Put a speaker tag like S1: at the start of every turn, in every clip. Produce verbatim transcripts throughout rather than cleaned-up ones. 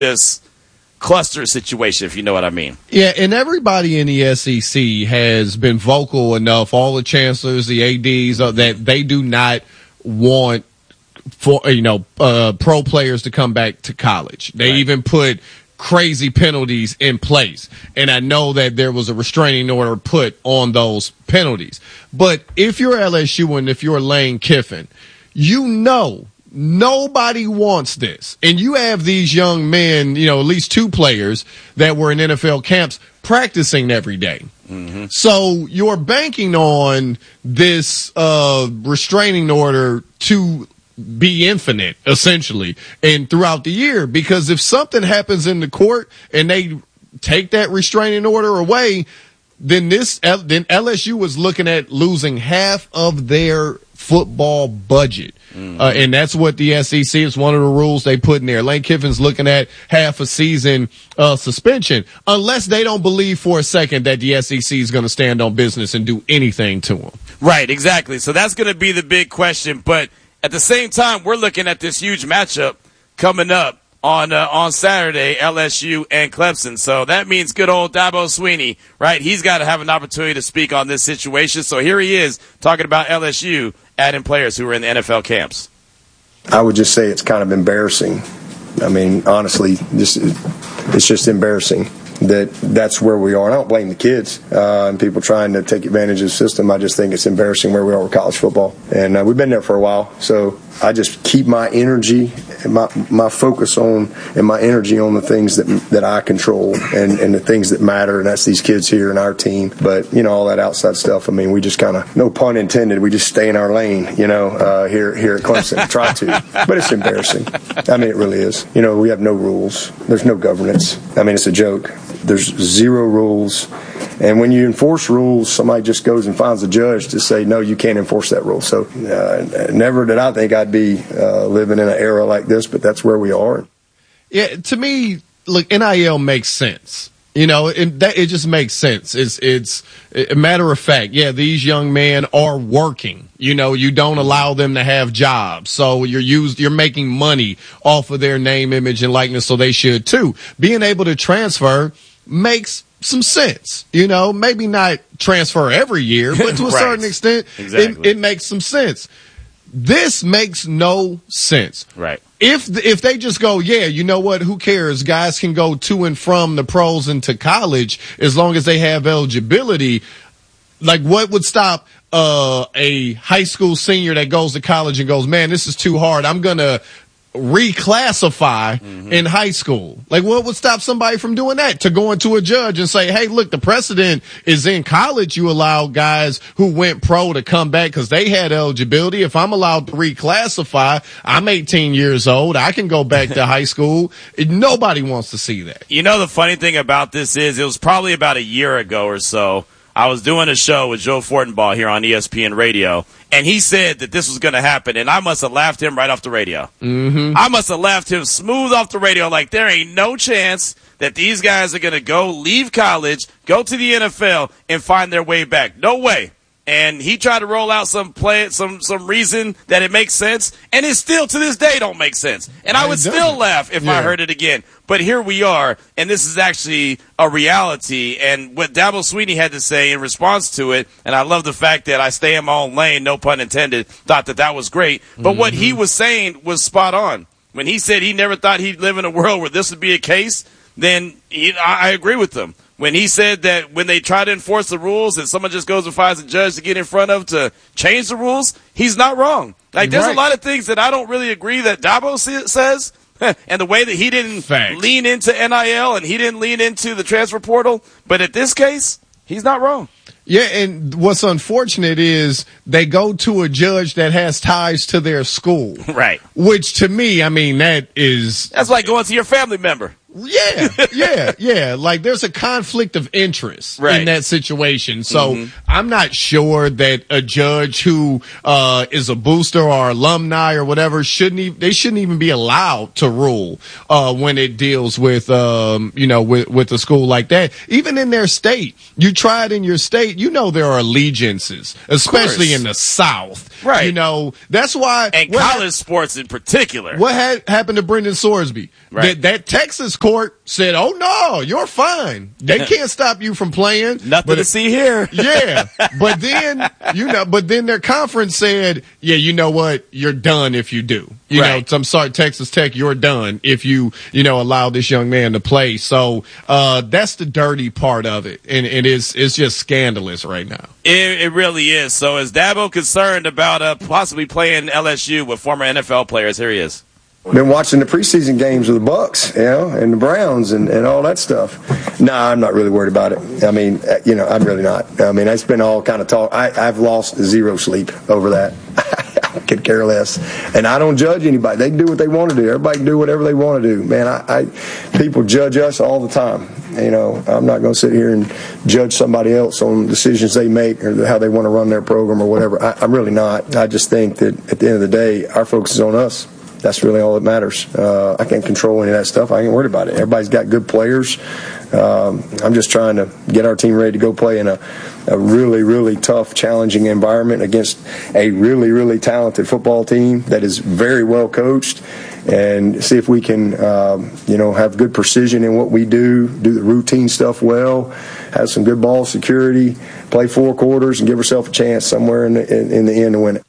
S1: this cluster situation, if you know what I mean.
S2: Yeah, and everybody in the S E C has been vocal enough, all the chancellors, the A Ds, uh, that they do not want for you know uh, pro players to come back to college. They right. even put crazy penalties in place, and I know that there was a restraining order put on those penalties. But if you're L S U and if you're Lane Kiffin, you know nobody wants this. And you have these young men, you know, at least two players that were in N F L camps practicing every day. Mm-hmm. So you're banking on this uh, restraining order to be infinite, essentially, and throughout the year. Because if something happens in the court and they take that restraining order away, then this then L S U was looking at losing half of their football budget. Mm-hmm. Uh, and that's what the S E C is one of the rules they put in there. Lane Kiffin's looking at half a season uh, suspension, unless they don't believe for a second that the S E C is going to stand on business and do anything to them.
S1: Right, exactly. So that's going to be the big question. But at the same time, we're looking at this huge matchup coming up on uh, on Saturday, L S U and Clemson. So that means good old Dabo Swinney, right? He's got to have an opportunity to speak on this situation. So here he is talking about L S U adding players who are in the N F L camps.
S3: I would just say it's kind of embarrassing. I mean, honestly, this it's just embarrassing that that's where we are. And I don't blame the kids uh, and people trying to take advantage of the system. I just think it's embarrassing where we are with college football. And uh, we've been there for a while. So I just keep my energy and my, my focus on and my energy on the things that that I control and, and the things that matter. And that's these kids here and our team. But, you know, all that outside stuff, I mean, we just kind of, no pun intended, we just stay in our lane, you know, uh, here, here at Clemson. Try to. But it's embarrassing. I mean, it really is. You know, we have no rules. There's no governance. I mean, it's a joke. There's zero rules. And when you enforce rules, somebody just goes and finds a judge to say, no, you can't enforce that rule. So uh, never did I think I'd be uh, living in an era like this, but that's where we are.
S2: Yeah, to me, look, N I L makes sense. You know, it, that, it just makes sense. It's, it's a matter of fact. Yeah, these young men are working. You know, you don't allow them to have jobs. So you're used, you're making money off of their name, image, and likeness. So they should too. Being able to transfer makes some sense. You know, maybe not transfer every year, but to a
S1: right. certain
S2: extent,
S1: exactly.
S2: it, it makes some sense. This makes no sense.
S1: Right.
S2: If if they just go, yeah, you know what, who cares? Guys can go to and from the pros into college as long as they have eligibility. Like, what would stop uh, a high school senior that goes to college and goes, man, this is too hard, I'm going to reclassify mm-hmm. in high school? Like, what would stop somebody from doing that? To going to a judge and say, hey, look, the precedent is in college. You allow guys who went pro to come back because they had eligibility. If I'm allowed to reclassify, I'm eighteen years old. I can go back to high school. Nobody wants to see that.
S1: You know, the funny thing about this is it was probably about a year ago or so. I was doing a show with Joe Fortenbaugh here on E S P N Radio, and he said that this was going to happen, and I must have laughed him right off the radio.
S2: Mm-hmm.
S1: I must have laughed him smooth off the radio, like there ain't no chance that these guys are going to go leave college, go to the N F L, and find their way back. No way. And he tried to roll out some play, some some reason that it makes sense, and it still to this day don't make sense. And I would still laugh if yeah. I heard it again. But here we are, and this is actually a reality. And what Dabo Swinney had to say in response to it, and I love the fact that I stay in my own lane, no pun intended, thought that that was great. But mm-hmm. what he was saying was spot on. When he said he never thought he'd live in a world where this would be a case, then he, I, I agree with him. When he said that when they try to enforce the rules and someone just goes and finds a judge to get in front of to change the rules, he's not wrong. Like, there's right. a lot of things that I don't really agree that Dabo says, and the way that he didn't
S2: Thanks.
S1: lean into N I L and he didn't lean into the transfer portal. But at this case, he's not wrong.
S2: Yeah, and what's unfortunate is they go to a judge that has ties to their school.
S1: Right.
S2: Which, to me, I mean, that is...
S1: That's like going to your family member.
S2: Yeah, yeah, yeah. Like there's a conflict of interest
S1: right.
S2: in that situation. So
S1: mm-hmm.
S2: I'm not sure that a judge who uh is a booster or alumni or whatever shouldn't even they shouldn't even be allowed to rule uh when it deals with um you know with with a school like that. Even in their state, you try it in your state, you know there are allegiances, especially in the South.
S1: Right.
S2: You know, that's why
S1: and college ha- sports in particular.
S2: What had happened to Brendan Sorsby?
S1: Right.
S2: That that Texas court said, "Oh no, you're fine. They can't stop you from playing."
S1: Nothing
S2: but
S1: to see here.
S2: Yeah, but then you know, but then their conference said, "Yeah, you know what? You're done if you do." You
S1: right.
S2: know, I'm sorry, Texas Tech, you're done if you you know allow this young man to play. So uh, that's the dirty part of it, and it is it's just scandalous right now.
S1: It, it really is. So is Dabo concerned about uh, possibly playing L S U with former N F L players? Here he is.
S3: Been watching the preseason games with the Bucks, you know, and the Browns and, and all that stuff. Nah, I'm not really worried about it. I mean, you know, I'm really not. I mean, it's been all kind of talk. I, I've lost zero sleep over that. I could care less. And I don't judge anybody. They can do what they want to do. Everybody can do whatever they want to do. Man, I, I people judge us all the time. You know, I'm not going to sit here and judge somebody else on decisions they make or how they want to run their program or whatever. I, I'm really not. I just think that at the end of the day, our focus is on us. That's really all that matters. Uh, I can't control any of that stuff. I ain't worried about it. Everybody's got good players. Um, I'm just trying to get our team ready to go play in a, a really, really tough, challenging environment against a really, really talented football team that is very well coached, and see if we can, um, you know, have good precision in what we do, do the routine stuff well, have some good ball security, play four quarters, and give ourselves a chance somewhere in the, in, in the end to win it.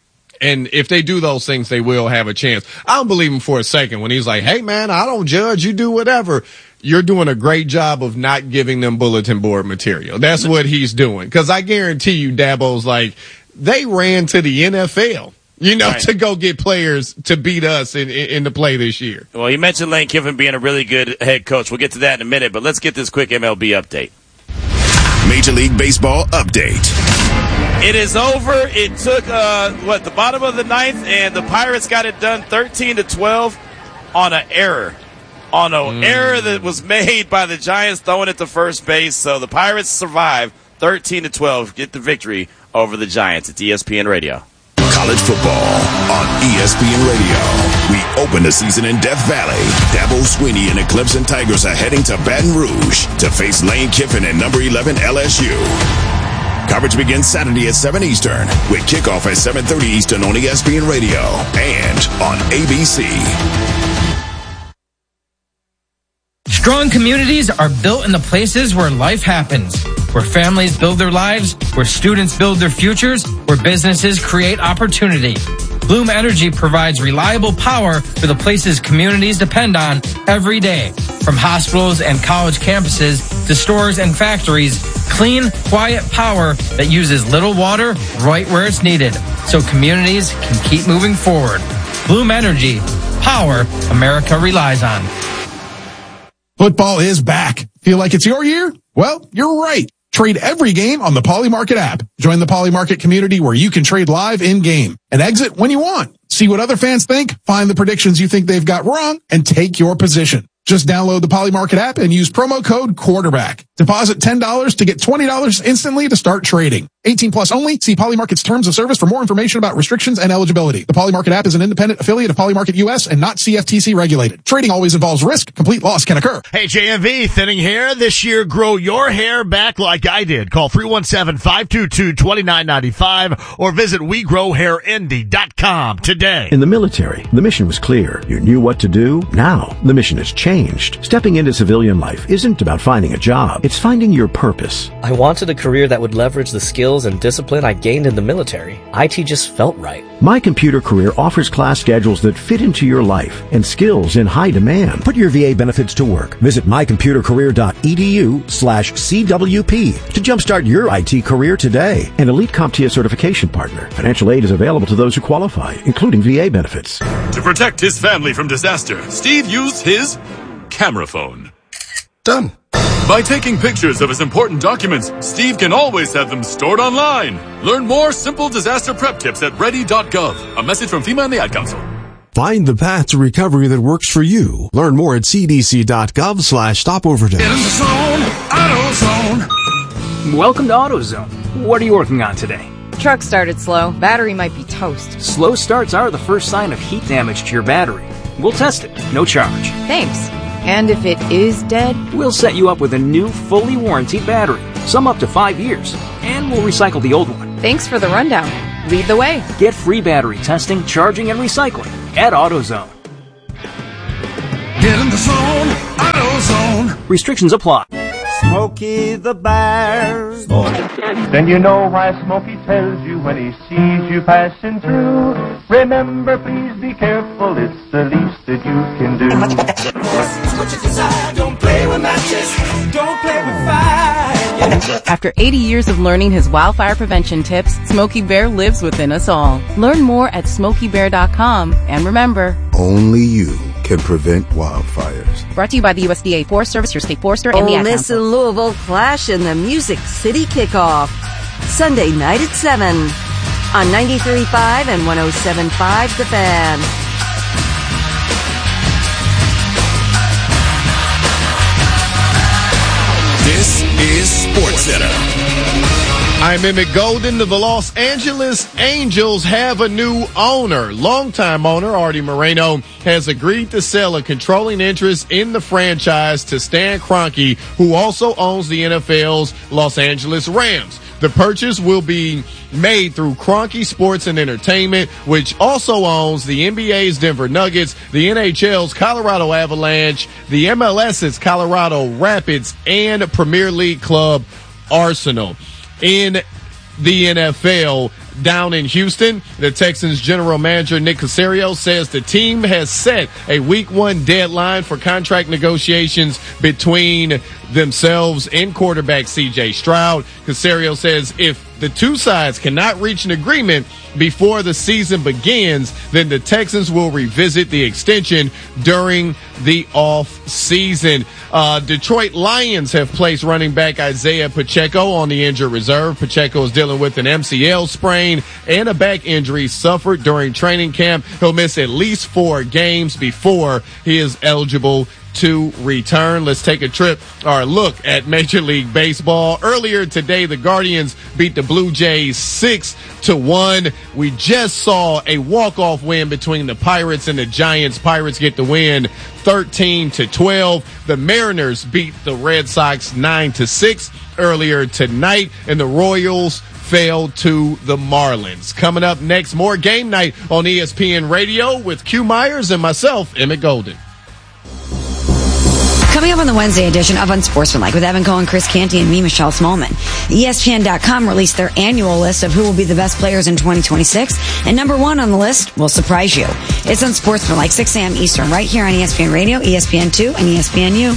S2: And if they do those things, they will have a chance. I don't believe him for a second when he's like, hey, man, I don't judge. You do whatever. You're doing a great job of not giving them bulletin board material. That's what he's doing. Because I guarantee you, Dabo's like, they ran to the N F L, you know, right. to go get players to beat us in, in, in the play this year.
S1: Well, you mentioned Lane Kiffin being a really good head coach. We'll get to that in a minute, but let's get this quick M L B update.
S4: Major League Baseball update.
S1: It is over. It took, uh, what, the bottom of the ninth, and the Pirates got it done thirteen to twelve on an error. On an mm. error that was made by the Giants throwing it to first base. So the Pirates survive thirteen to twelve, get the victory over the Giants. It's E S P N Radio.
S4: College football on E S P N Radio. We open the season in Death Valley. Dabo Swinney and the Clemson Tigers are heading to Baton Rouge to face Lane Kiffin and number eleven L S U. Coverage begins Saturday at seven Eastern with kickoff at seven thirty Eastern on E S P N Radio and on A B C.
S5: Strong communities are built in the places where life happens, where families build their lives, where students build their futures, where businesses create opportunity. Bloom Energy provides reliable power for the places communities depend on every day. From hospitals and college campuses to stores and factories, clean, quiet power that uses little water right where it's needed, so communities can keep moving forward. Bloom Energy, power America relies on.
S6: Football is back. Feel like it's your year? Well, you're right. Trade every game on the Polymarket app. Join the Polymarket community where you can trade live in-game and exit when you want. See what other fans think, find the predictions you think they've got wrong, and take your position. Just download the Polymarket app and use promo code quarterback. Deposit ten dollars to get twenty dollars instantly to start trading. eighteen plus only. See Polymarket's terms of service for more information about restrictions and eligibility. The Polymarket app is an independent affiliate of Polymarket U S and not C F T C regulated. Trading always involves risk. Complete loss can occur.
S7: Hey, J M V, thinning hair this year. Grow your hair back like I did. Call three one seven, five two two, two nine nine five or visit we grow hair indy dot com today.
S8: In the military, the mission was clear. You knew what to do. Now, the mission has changed. Stepping into civilian life isn't about finding a job. It's finding your purpose.
S9: I wanted a career that would leverage the skills and discipline I gained in the military. I T just felt right.
S8: My Computer Career offers class schedules that fit into your life and skills in high demand. Put your V A benefits to work. Visit my computer career dot e d u slash C W P to jumpstart your I T career today. An Elite CompTIA certification partner. Financial aid is available to those who qualify, including V A benefits.
S10: To protect his family from disaster, Steve used his camera phone.
S11: Done.
S10: By taking pictures of his important documents, Steve can always have them stored online. Learn more simple disaster prep tips at ready dot gov. A message from FEMA and the Ad Council.
S11: Find the path to recovery that works for you. Learn more at cdc.gov slash stopover day.
S12: Get in the zone, AutoZone.
S13: Welcome to AutoZone. What are you working on today?
S14: Truck started slow. Battery might be toast.
S13: Slow starts are the first sign of heat damage to your battery. We'll test it, no charge.
S14: Thanks. And if it is dead?
S13: We'll set you up with a new, fully warranted battery. Some up to five years. And we'll recycle the old one.
S14: Thanks for the rundown. Lead the way.
S13: Get free battery testing, charging, and recycling at AutoZone.
S12: Get in the zone, AutoZone.
S13: Restrictions apply.
S15: Smokey the Bear.
S16: Then you know why Smokey tells you when he sees you passing through. Remember, please be careful, it's the least that you can do.
S12: It's what you desire, don't play with matches, don't play with fire.
S14: After eighty years of learning his wildfire prevention tips, Smokey Bear lives within us all. Learn more at smokey bear dot com, and remember,
S17: only you can prevent wildfires.
S14: Brought to you by the U S D A Forest Service, your state forester, and the Ad
S18: Ole Miss
S14: Council.
S18: and Louisville clash in the Music City Kickoff. Sunday night at seven on ninety-three point five and one oh seven point five The Fan.
S4: This is SportsCenter.
S2: I'm Emmett Golden. The Los Angeles Angels have a new owner. Longtime owner Artie Moreno has agreed to sell a controlling interest in the franchise to Stan Kroenke, who also owns the N F L's Los Angeles Rams. The purchase will be made through Kroenke Sports and Entertainment, which also owns the N B A's Denver Nuggets, the N H L's Colorado Avalanche, the M L S's Colorado Rapids, and Premier League club Arsenal. In the N F L, down in Houston, the Texans general manager Nick Caserio says the team has set a week one deadline for contract negotiations between themselves and quarterback C J Stroud. Caserio says if the two sides cannot reach an agreement before the season begins, then the Texans will revisit the extension during the off season. Uh, Detroit Lions have placed running back Isaiah Pacheco on the injured reserve. Pacheco is dealing with an M C L sprain and a back injury suffered during training camp. He'll miss at least four games before he is eligible to return. Let's take a trip or a look at Major League Baseball. Earlier today, the Guardians beat the Blue Jays six to one. We just saw a walk-off win between the Pirates and the Giants. Pirates get the win thirteen to twelve. The Mariners beat the Red Sox nine to six earlier tonight, and the Royals fell to the Marlins. Coming up next, more Game Night on E S P N Radio with Q Myers and myself, Emmett Golden.
S19: Coming up on the Wednesday edition of Unsportsmanlike with Evan Cohen, Chris Canty, and me, Michelle Smallman. E S P N dot com released their annual list of who will be the best players in twenty twenty-six, and number one on the list will surprise you. It's Unsportsmanlike, six a.m. Eastern, right here on E S P N Radio, E S P N two, and E S P N U.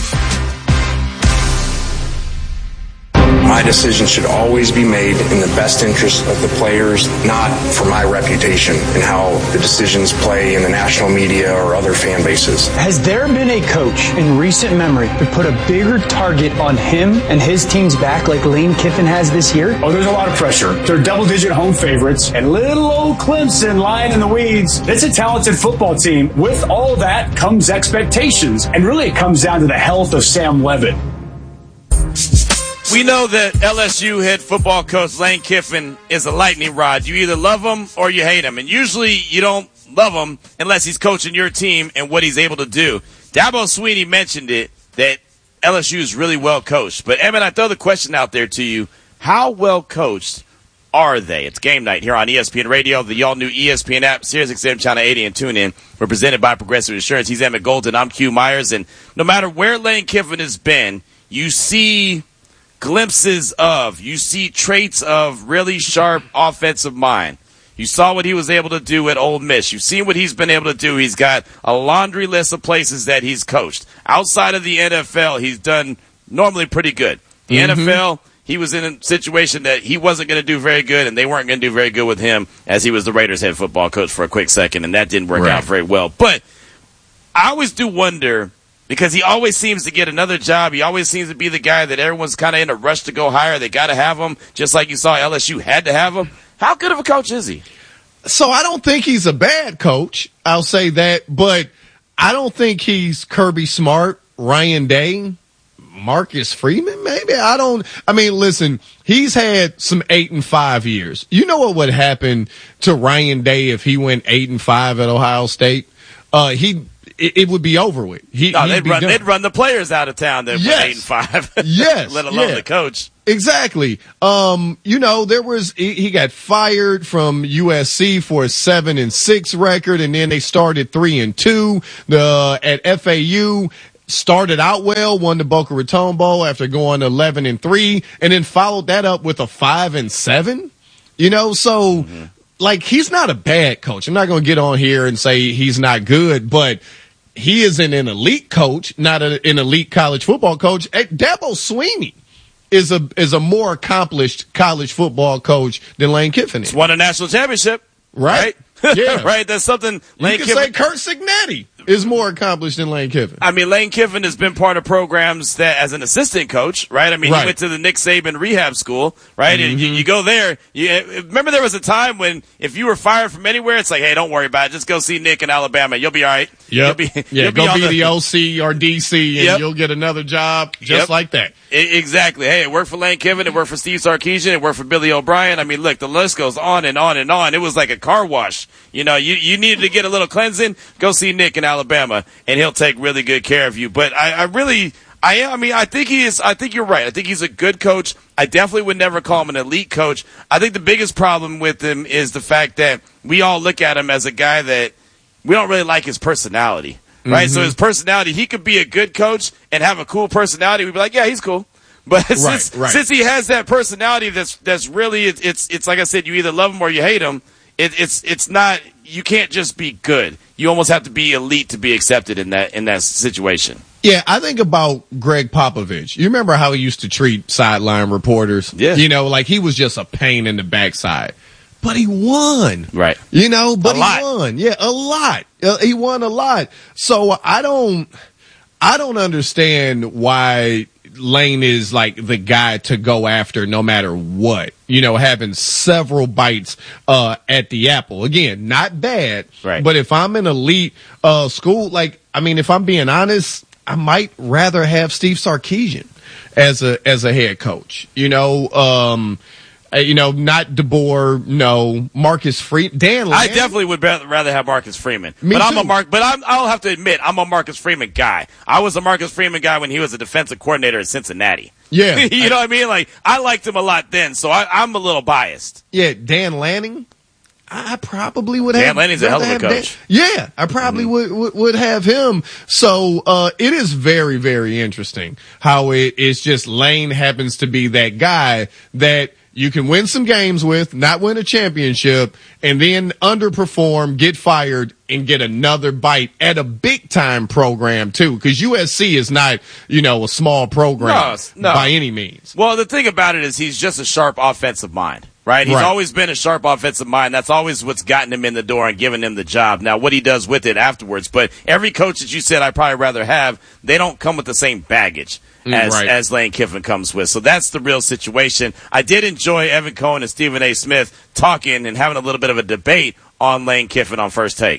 S20: My decision should always be made in the best interest of the players, not for my reputation and how the decisions play in the national media or other fan bases.
S21: Has there been a coach in recent memory who put a bigger target on him and his team's back like Lane Kiffin has this year?
S22: Oh, there's a lot of pressure. They're double-digit home favorites, and little old Clemson lying in the weeds. It's a talented football team. With all that comes expectations, and really it comes down to the health of Sam Leavitt.
S1: We know that L S U head football coach Lane Kiffin is a lightning rod. You either love him or you hate him. And usually you don't love him unless he's coaching your team and what he's able to do. Dabo Swinney mentioned it, that L S U is really well coached. But, Emmett, I throw the question out there to you. How well coached are they? It's Game Night here on E S P N Radio, the all-new E S P N app, Sirius X M Channel eighty, and TuneIn. We're presented by Progressive Insurance. He's Emmett Golden. I'm Q Myers. And no matter where Lane Kiffin has been, you see glimpses of, you see traits of really sharp offensive mind. You saw what he was able to do at Ole Miss. You've seen what he's been able to do. He's got a laundry list of places that he's coached. Outside of the N F L, he's done normally pretty good. The mm-hmm. N F L, he was in a situation that he wasn't going to do very good, and they weren't going to do very good with him as he was the Raiders head football coach for a quick second, and that didn't work right. out very well. But I always do wonder, because he always seems to get another job. He always seems to be the guy that everyone's kind of in a rush to go hire. They got to have him, just like you saw L S U had to have him. How good of a coach is he?
S2: So I don't think he's a bad coach. I'll say that, but I don't think he's Kirby Smart, Ryan Day, Marcus Freeman, maybe. I don't, I mean, listen, he's had some eight and five years. You know what would happen to Ryan Day if he went eight and five at Ohio State? Uh, he, it, it would be over with. He,
S1: no, they'd run, they'd run the players out of town that
S2: yes.
S1: went eight and five.
S2: Yes.
S1: Let alone
S2: yeah.
S1: the coach.
S2: Exactly. Um, you know, there was, he, he got fired from U S C for a seven and six record, and then they started three and two. The, at F A U, started out well, won the Boca Raton Bowl after going eleven and three, and then followed that up with a five and seven. You know, so mm-hmm. like he's not a bad coach. I'm not going to get on here and say he's not good, but he is an, an elite coach, not a, an elite college football coach. Dabo Swinney is a is a more accomplished college football coach than Lane Kiffin is.
S1: He's won a national championship,
S2: right?
S1: right?
S2: Yeah,
S1: right. That's something. Lane
S2: you can
S1: Kiffin-
S2: say Kurt Signetti is more accomplished than Lane Kiffin.
S1: I mean, Lane Kiffin has been part of programs that, as an assistant coach, right? I mean,
S2: right.
S1: he went to the Nick Saban rehab school, right? Mm-hmm. And you, you go there. You, remember, there was a time when if you were fired from anywhere, it's like, hey, don't worry about it. Just go see Nick in Alabama. You'll be all right.
S2: Yep.
S1: You'll be,
S2: yeah,
S1: you'll
S2: go
S1: be,
S2: be
S1: the,
S2: the O C or D C, and yep. you'll get another job just
S1: yep.
S2: like that.
S1: I, exactly. Hey, it worked for Lane Kiffin. It worked for Steve Sarkisian. It worked for Billy O'Brien. I mean, look, the list goes on and on and on. It was like a car wash. You know, you, you needed to get a little cleansing. Go see Nick in Alabama, and he'll take really good care of you. But I, I really, I I mean, I think he is, I think you're right. I think he's a good coach. I definitely would never call him an elite coach. I think the biggest problem with him is the fact that we all look at him as a guy that we don't really like his personality, right? Mm-hmm. So his personality, he could be a good coach and have a cool personality. We'd be like, yeah, he's cool. But
S2: right,
S1: since,
S2: right.
S1: since he has that personality that's, that's really, it's, it's, it's like I said, you either love him or you hate him. It, it's, it's not, you can't just be good. You almost have to be elite to be accepted in that, in that situation.
S2: Yeah, I think about Greg Popovich. You remember how he used to treat sideline reporters?
S1: Yeah.
S2: You know, like he was just a pain in the backside. But he won.
S1: Right.
S2: You know, but
S1: a
S2: he
S1: lot.
S2: won. Yeah, a lot. Uh, he won a lot. So I don't, I don't understand why Lane is like the guy to go after no matter what. You know, having several bites uh at the apple. Again, not bad.
S1: Right.
S2: But if I'm an elite uh school, like, I mean, if I'm being honest, I might rather have Steve Sarkisian as a as a head coach. You know, um you know, not DeBoer, no, Marcus Freeman, Dan Lanning.
S1: I definitely would rather have Marcus Freeman.
S2: Me
S1: but
S2: too.
S1: I'm a Mark, but I'm, I'll have to admit, I'm a Marcus Freeman guy. I was a Marcus Freeman guy when he was a defensive coordinator at Cincinnati.
S2: Yeah.
S1: you know what I mean? Like, I liked him a lot then, so I, I'm a little biased.
S2: Yeah, Dan Lanning. I probably would
S1: Dan
S2: have.
S1: Dan Lanning's a hell of a coach.
S2: Dan, yeah, I probably
S1: mm-hmm.
S2: would, would would have him. So uh it is very, very interesting how it is just Lane happens to be that guy that you can win some games with, not win a championship, and then underperform, get fired, and get another bite at a big-time program, too. Because U S C is not, you know, a small program
S1: no, no.
S2: by any means.
S1: Well, the thing about it is he's just a sharp offensive mind, right? He's
S2: right.
S1: always been a sharp offensive mind. That's always what's gotten him in the door and given him the job. Now, what he does with it afterwards. But every coach that you said I'd probably rather have, they don't come with the same baggage as
S2: right.
S1: as Lane Kiffin comes with. So that's the real situation. I did enjoy Evan Cohen and Stephen A. Smith talking and having a little bit of a debate on Lane Kiffin on First Take.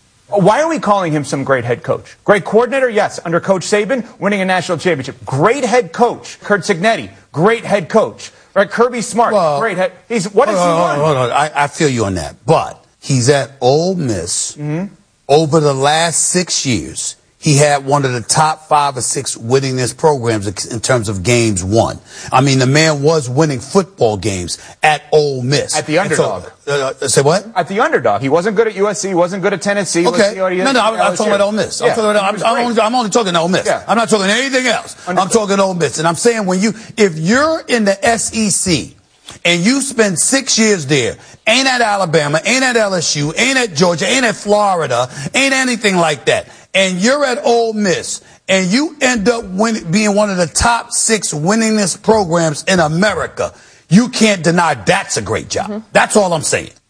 S3: Why are we calling him some great head coach? Great coordinator, yes. Under Coach Saban, winning a national championship. Great head coach. Kurt Signetti, great head coach. Right? Kirby Smart, well, great head. He's what has he won?
S5: Hold on, I, I feel you on that. But he's at Ole Miss. Mm-hmm. Over the last six years, he had one of the top five or six winningest programs in terms of games won. I mean, the man was winning football games at Ole Miss.
S3: At the underdog.
S5: So, uh, say what?
S3: At the underdog. He wasn't good at U S C. He wasn't good at Tennessee.
S5: Okay. No, no, I'm, I'm talking about Ole Miss.
S3: Yeah.
S5: I'm, talking about, I'm, I'm, only, I'm only talking Ole Miss. Yeah. I'm not talking anything else. Understood. I'm talking Ole Miss. And I'm saying when you, if you're in the S E C, and you spend six years there, ain't at Alabama, ain't at L S U, ain't at Georgia, ain't at Florida, ain't anything like that, and you're at Ole Miss, and you end up win- being one of the top six winningest programs in America, you can't deny that's a great job. Mm-hmm. That's all I'm saying.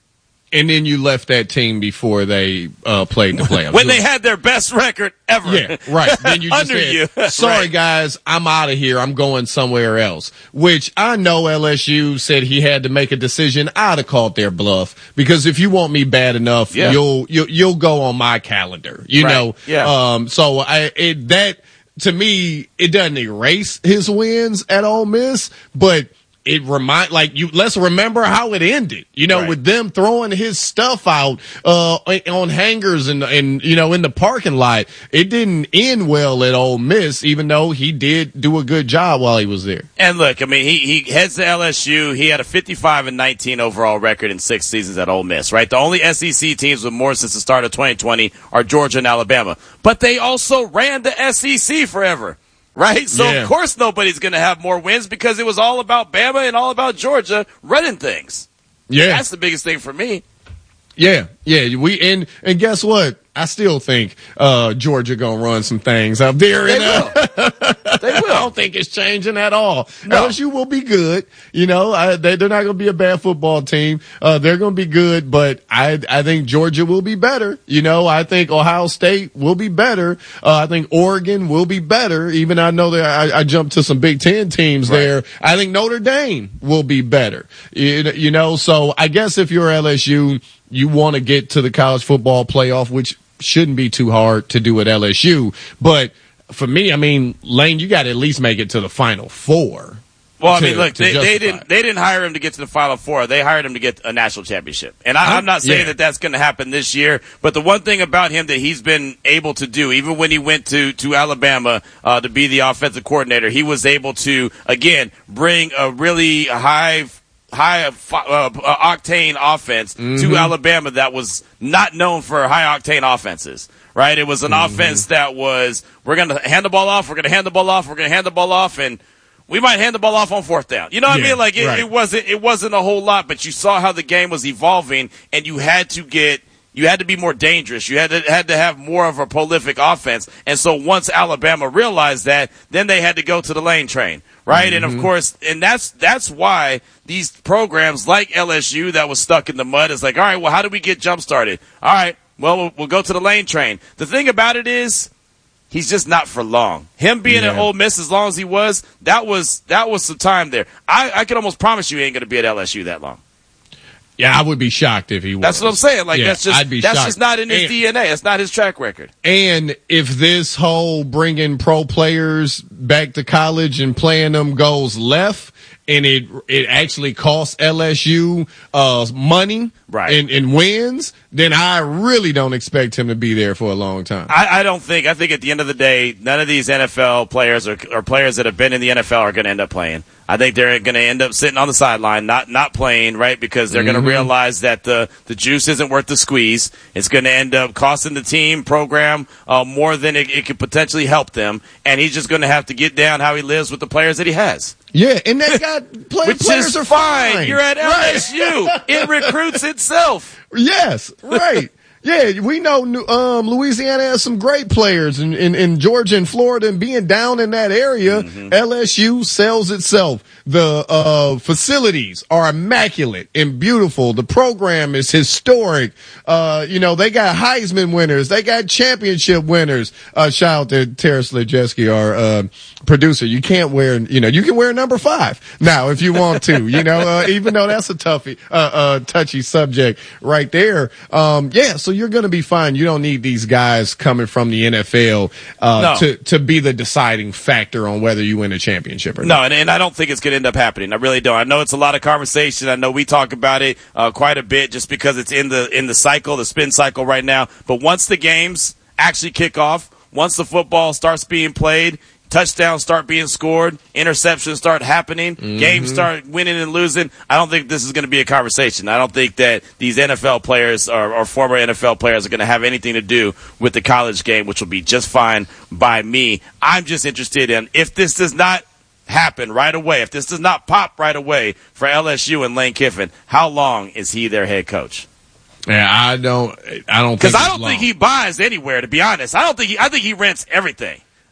S2: And then you left that team before they uh, played the playoffs.
S1: When they had their best record ever.
S2: Yeah, right. Then you just
S1: Under
S2: said,
S1: you.
S2: sorry,
S1: Right.
S2: guys, I'm out of here. I'm going somewhere else. Which I know L S U said he had to make a decision. I'd have called their bluff. Because if you want me bad enough,
S1: Yeah.
S2: you'll, you'll you'll go on my calendar. You
S1: Right.
S2: know?
S1: Yeah.
S2: Um, so I it, that, to me, it doesn't erase his wins at Ole Miss, but it remind like you. Let's remember how it ended. You know,
S1: Right.
S2: with them throwing his stuff out uh, on hangers and and you know in the parking lot. It didn't end well at Ole Miss, even though he did do a good job while he was there.
S1: And look, I mean, he, he heads to L S U. He had a fifty-five and nineteen overall record in six seasons at Ole Miss, right? The only S E C teams with more since the start of twenty twenty are Georgia and Alabama. But they also ran the S E C forever, right? So,
S2: Yeah.
S1: of course, nobody's going to have more wins because it was all about Bama and all about Georgia running things.
S2: Yeah,
S1: That's the biggest thing for me.
S2: yeah, yeah. We and and guess what? I still think uh, Georgia gonna run some things out there.
S1: They
S2: and, uh,
S1: will. They will.
S2: I don't think it's changing at all.
S1: No.
S2: L S U will be good. You know, I, they, they're not going to be a bad football team. Uh, they're going to be good, but I, I think Georgia will be better. You know, I think Ohio State will be better. Uh, I think Oregon will be better. Even I know that I, I jumped to some Big Ten teams
S1: Right.
S2: there. I think Notre Dame will be better. You, you know, so I guess if you're L S U, you want to get to the college football playoff, which shouldn't be too hard to do at L S U. But for me, I mean, Lane, you got to at least make it to the Final Four.
S1: Well, I
S2: to-
S1: mean, look,
S2: to
S1: they, they
S2: justify
S1: didn't
S2: it.
S1: they didn't hire him to get to the Final Four. They hired him to get a national championship. And I, I'm not saying
S2: Yeah.
S1: that that's going to happen this year, but the one thing about him that he's been able to do, even when he went to to Alabama uh, to be the offensive coordinator, he was able to again bring a really high. high uh, uh, octane offense
S2: Mm-hmm.
S1: to Alabama that was not known for high octane offenses, right? It was an
S2: Mm-hmm.
S1: offense that was, we're going to hand the ball off, we're going to hand the ball off, we're going to hand the ball off, and we might hand the ball off on fourth down. You know what
S2: Yeah,
S1: I mean? Like it,
S2: right.
S1: it wasn't, it wasn't a whole lot, but you saw how the game was evolving, and you had to get, you had to be more dangerous. You had to had to have more of a prolific offense. And so once Alabama realized that, then they had to go to the lane train, right?
S2: Mm-hmm.
S1: And of course, and that's that's why these programs like L S U that was stuck in the mud is like, all right, well, how do we get jump started? All right, well, we'll, we'll go to the lane train. The thing about it is, he's just not for long. Him being
S2: Yeah.
S1: at Ole Miss as long as he was, that was that was some time there. I, I can almost promise you he ain't going to be at L S U that long.
S2: Yeah, I would be shocked if he was.
S1: That's what I'm saying. Like
S2: Yeah,
S1: that's just
S2: I'd be
S1: that's
S2: shocked.
S1: just not in his
S2: And-
S1: D N A. It's not his track record.
S2: And if this whole bringing pro players back to college and playing them goes left, and it it actually costs L S U uh, money
S1: Right.
S2: and, and wins, then I really don't expect him to be there for a long time.
S1: I, I don't think. I think at the end of the day, none of these N F L players or, or players that have been in the N F L are going to end up playing. I think they're going to end up sitting on the sideline, not not playing, right? Because they're going
S2: Mhm.
S1: to realize that the the juice isn't worth the squeeze. It's going to end up costing the team program uh, more than it, it could potentially help them, and he's just going to have to get down how he lives with the players that he has.
S2: Yeah, and they got play,
S1: Which
S2: players
S1: is
S2: are
S1: fine.
S2: fine.
S1: You're at L S U.
S2: Right.
S1: It recruits itself.
S2: Yes, right. Yeah, we know um, Louisiana has some great players in, in, in Georgia and Florida, and being down in that area,
S1: Mm-hmm.
S2: L S U sells itself. The uh, facilities are immaculate and beautiful. The program is historic. Uh, you know, they got Heisman winners. They got championship winners. Uh, shout out to Tara Slajewski, our uh, producer. You can't wear, you know, you can wear number five now if you want to, you know, uh, even though that's a toughie, uh, uh, touchy subject right there. Um, yeah, so you're going to be fine. You don't need these guys coming from the N F L uh,
S1: No.
S2: to, to be the deciding factor on whether you win a championship or not.
S1: No, and, and I don't think it's going to end up happening. I really don't. I know it's a lot of conversation. I know we talk about it uh, quite a bit just because it's in the in the cycle, the spin cycle right now. But once the games actually kick off, once the football starts being played, touchdowns start being scored, interceptions start happening,
S2: Mm-hmm.
S1: games start winning and losing, I don't think this is going to be a conversation. I don't think that these N F L players or, or former N F L players are going to have anything to do with the college game, which will be just fine by me. I'm just interested in if this does not happen right away, if this does not pop right away for L S U and Lane Kiffin, how long is he their head coach?
S2: Yeah, I don't. I don't
S1: Because
S2: think
S1: I
S2: it's
S1: don't
S2: long.
S1: think he buys anywhere. To be honest, I don't think he. I think he rents everything.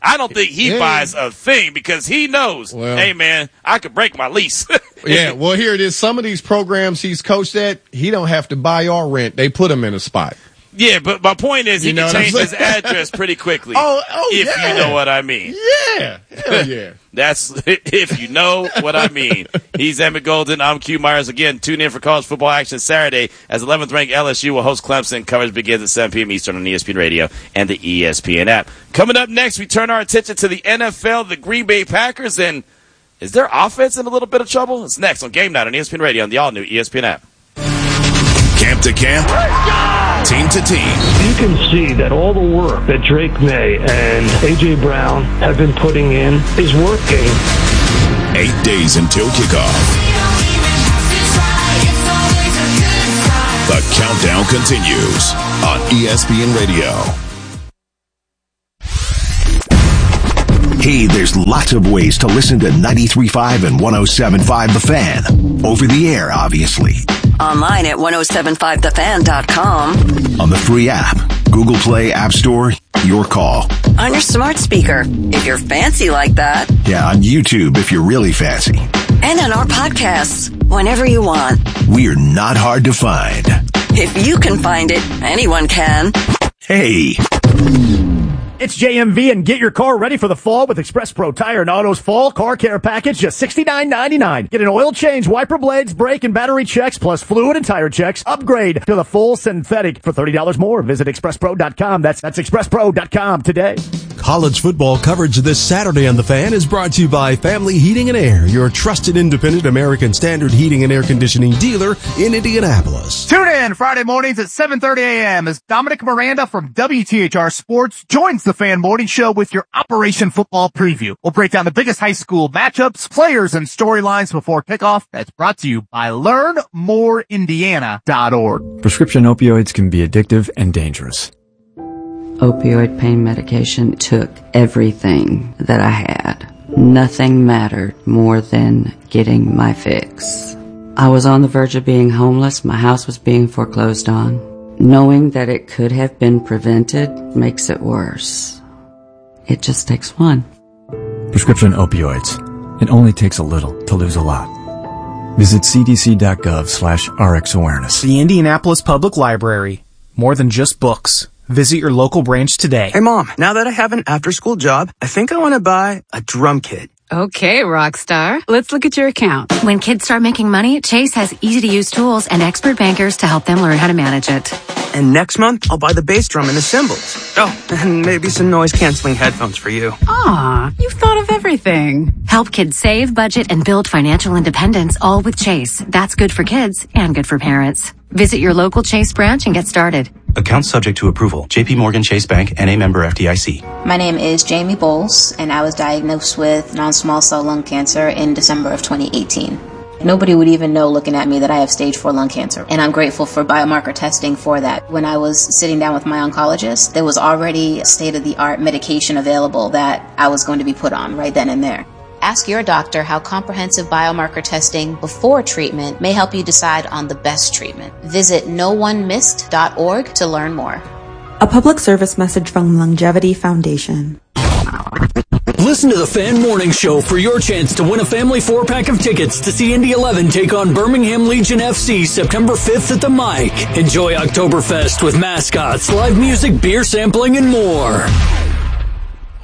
S1: I don't think he
S2: yeah.
S1: buys a thing because he knows, well, hey, man, I could break my lease.
S2: Yeah, well, here it is. Some of these programs he's coached at, he don't have to buy or rent. They put him in a spot.
S1: Yeah, but my point is he you can change his address pretty quickly.
S2: Oh, oh
S1: if
S2: yeah.
S1: you know what I mean.
S2: Yeah, hell yeah.
S1: That's if you know what I mean. He's Emmett Golden. I'm Q Myers. Again, tune in for college football action Saturday as eleventh ranked L S U will host Clemson. Coverage begins at seven p.m. Eastern on E S P N Radio and the E S P N app. Coming up next, we turn our attention to the N F L, the Green Bay Packers, and is their offense in a little bit of trouble? It's next on Game Night on E S P N Radio and the all-new E S P N app.
S4: Camp to camp, team to team.
S6: You can see that all the work that Drake May and A J. Brown have been putting in is working.
S4: Eight days until kickoff. The countdown continues on E S P N Radio. Hey, there's lots of ways to listen to ninety-three point five and one oh seven point five The Fan. Over the air, obviously.
S18: Online at ten seventy-five the fan dot com.
S4: On the free app, Google Play, App Store, your call.
S18: On your smart speaker, if you're fancy like that.
S4: Yeah, on YouTube, if you're really fancy.
S18: And on our podcasts, whenever you want.
S4: We're not hard to find.
S18: If you can find it, anyone can.
S4: Hey.
S7: It's J M V, and get your car ready for the fall with Express Pro Tire and Auto's Fall Car Care Package, just sixty-nine ninety-nine. Get an oil change, wiper blades, brake, and battery checks, plus fluid and tire checks. Upgrade to the full synthetic for thirty dollars more. Visit express pro dot com. That's, that's express pro dot com today.
S11: College football coverage this Saturday on The Fan is brought to you by Family Heating and Air, your trusted independent American Standard heating and air conditioning dealer in Indianapolis.
S23: Tune in Friday mornings at seven thirty a.m. as Dominic Miranda from W T H R Sports joins the Fan Morning Show with your Operation Football preview. We'll break down the biggest high school matchups, players, and storylines before kickoff. That's brought to you by learn more indiana dot org.
S24: Prescription opioids can be addictive and dangerous.
S25: Opioid pain medication took everything that I had. Nothing mattered more than getting my fix. I was on the verge of being homeless. My house was being foreclosed on. Knowing that it could have been prevented makes it worse. It just takes one.
S24: Prescription opioids. It only takes a little to lose a lot. Visit c d c dot gov slash r x awareness.
S26: The Indianapolis Public Library. More than just books. Visit your local branch today.
S27: Hey, Mom, now that I have an after-school job, I think I want to buy a drum kit.
S28: Okay, Rockstar. Let's look at your account.
S29: When kids start making money, Chase has easy-to-use tools and expert bankers to help them learn how to manage it.
S27: And next month, I'll buy the bass drum and the cymbals. Oh, and maybe some noise-canceling headphones for you.
S28: Aw, you've thought of everything.
S29: Help kids save, budget, and build financial independence, all with Chase. That's good for kids and good for parents. Visit your local Chase branch and get started.
S30: Account subject to approval. J P Morgan Chase Bank, N A member F D I C.
S31: My name is Jamie Bowles, and I was diagnosed with non-small cell lung cancer in December of twenty eighteen. Nobody would even know looking at me that I have stage four lung cancer, and I'm grateful for biomarker testing for that. When I was sitting down with my oncologist, there was already state-of-the-art medication available that I was going to be put on right then and there. Ask your doctor how comprehensive biomarker testing before treatment may help you decide on the best treatment. Visit no one missed dot org to learn more.
S32: A public service message from Longevity Foundation.
S33: Listen to the Fan Morning Show for your chance to win a family four-pack of tickets to see Indy eleven take on Birmingham Legion F C September fifth at the Mike. Enjoy Oktoberfest with mascots, live music, beer sampling, and more.